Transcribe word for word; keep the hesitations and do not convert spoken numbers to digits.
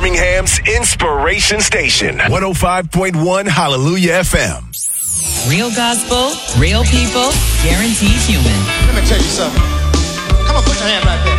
Birmingham's Inspiration Station. one oh five point one Hallelujah F M. Real gospel, real people, guaranteed human. Let me tell you something. Come on, put your hand right there.